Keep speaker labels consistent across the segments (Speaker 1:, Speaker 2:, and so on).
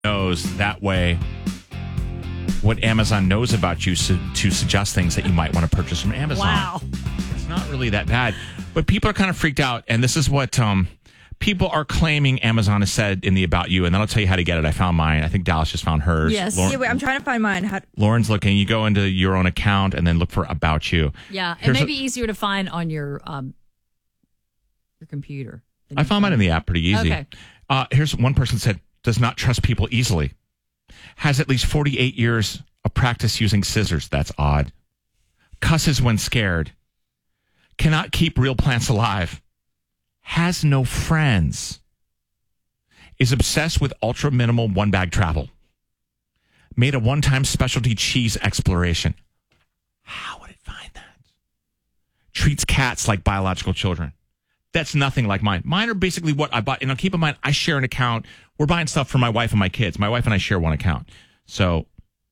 Speaker 1: knows that way what Amazon knows about you to suggest things that you might want to purchase from Amazon.
Speaker 2: Wow.
Speaker 1: It's not really that bad. But people are kind of freaked out. And this is what people are claiming Amazon has said in the About You. And then I'll tell you how to get it. I found mine. I think Dallas just found hers.
Speaker 2: Yes.
Speaker 3: Yeah, wait, I'm trying to find mine.
Speaker 1: Lauren's looking. You go into your own account and then look for About You.
Speaker 2: Yeah. It may be easier to find on your computer.
Speaker 1: I found mine in the app pretty easy.
Speaker 2: Okay.
Speaker 1: Here's one person said, does not trust people easily. Has at least 48 years of practice using scissors. That's odd. Cusses when scared. Cannot keep real plants alive. Has no friends. Is obsessed with ultra minimal one bag travel. Made a one-time specialty cheese exploration. How would it find that? Treats cats like biological children. That's nothing like mine. Mine are basically what I bought. And keep in mind, I share an account. We're buying stuff for my wife and my kids. My wife and I share one account. So,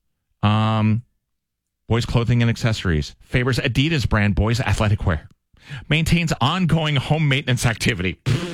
Speaker 1: boys' clothing and accessories. Favors Adidas brand boys' athletic wear. Maintains ongoing home maintenance activity.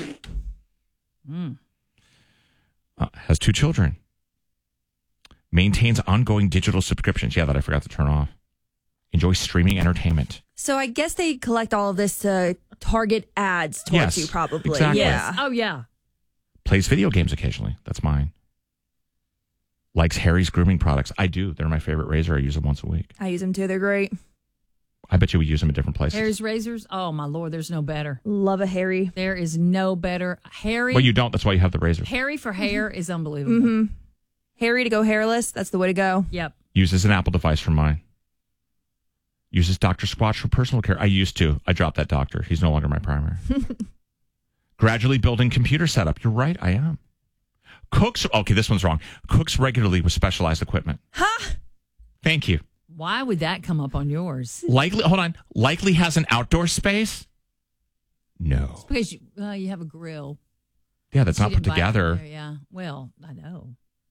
Speaker 1: Has 2 children. Maintains ongoing digital subscriptions. Yeah, that I forgot to turn off. Enjoys streaming entertainment.
Speaker 3: So I guess they collect all of this to target ads towards you, probably.
Speaker 1: Exactly.
Speaker 3: Yeah.
Speaker 2: Oh, yeah.
Speaker 1: Plays video games occasionally. That's mine. Likes Harry's grooming products. I do. They're my favorite razor. I use them once a week.
Speaker 3: I use them too. They're great.
Speaker 1: I bet you we use them at different places.
Speaker 2: Harry's razors. Oh, my Lord. There's no better.
Speaker 3: Love a Harry.
Speaker 2: There is no better. Harry.
Speaker 1: Well, you don't. That's why you have the razors.
Speaker 2: Harry for hair is unbelievable.
Speaker 3: Mm-hmm. Harry to go hairless. That's the way to go.
Speaker 2: Yep.
Speaker 1: Uses an Apple device for mine. Uses Dr. Squatch for personal care. I used to. I dropped that doctor. He's no longer my primary. Gradually building computer setup. You're right. I am. Cooks. Okay, this one's wrong. Cooks regularly with specialized equipment.
Speaker 3: Huh?
Speaker 1: Thank you.
Speaker 2: Why would that come up on yours?
Speaker 1: Likely has an outdoor space? No.
Speaker 2: Because you have a grill.
Speaker 1: Yeah, that's not
Speaker 2: You
Speaker 1: put
Speaker 2: didn't buy it from
Speaker 1: together.
Speaker 2: there, yeah. Well, I know.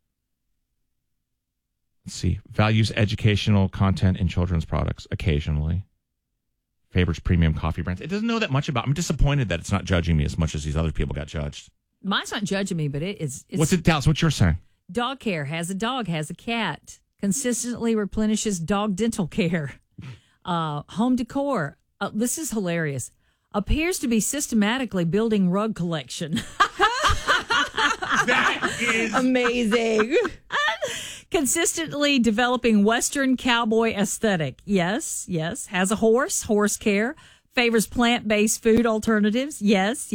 Speaker 1: Let's see. Values educational content in children's products occasionally. Favors premium coffee brands. It doesn't know that much about. I'm disappointed that it's not judging me as much as these other people got judged.
Speaker 2: Mine's not judging me, but it's
Speaker 1: What's it, Dallas? What's yours saying?
Speaker 2: dog care. Has a dog, has a cat. Consistently replenishes dog dental care. Home decor. This is hilarious. Appears to be systematically building rug collection.
Speaker 1: That is
Speaker 3: amazing.
Speaker 2: Consistently developing Western cowboy aesthetic. Yes. Has a horse care. Favors plant-based food alternatives. Yes.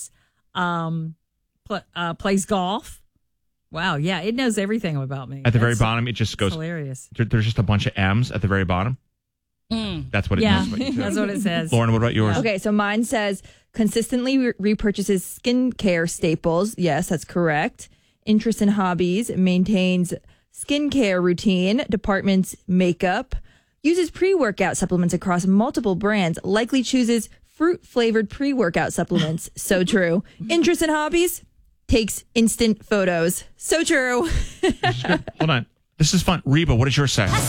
Speaker 2: Plays golf. Wow, yeah, it knows everything about me.
Speaker 1: At the very bottom, it just goes.
Speaker 2: Hilarious.
Speaker 1: There's just a bunch of M's at the very bottom. That's what it knows about you.
Speaker 2: That's what it says.
Speaker 1: Lauren, what about yours?
Speaker 3: Okay, so mine says consistently repurchases skincare staples. Yes, that's correct. Interests and hobbies. Maintains skincare routine. Departments makeup. Uses pre-workout supplements across multiple brands. Likely chooses fruit-flavored pre-workout supplements. So true. Interests and hobbies. Takes instant photos. So true.
Speaker 1: Hold on. This is fun. Reba, what does yours say?